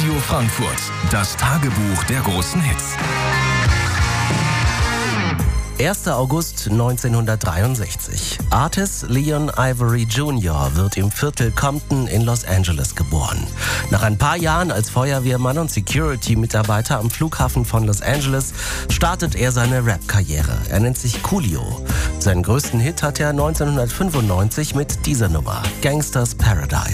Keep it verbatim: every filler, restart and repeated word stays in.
Radio Frankfurt, das Tagebuch der großen Hits. erster August neunzehnhundertdreiundsechzig. Artis Leon Ivory Junior wird im Viertel Compton in Los Angeles geboren. Nach ein paar Jahren als Feuerwehrmann und Security-Mitarbeiter am Flughafen von Los Angeles startet er seine Rap-Karriere. Er nennt sich Coolio. Seinen größten Hit hat er neunzehnhundertfünfundneunzig mit dieser Nummer, Gangsta's Paradise.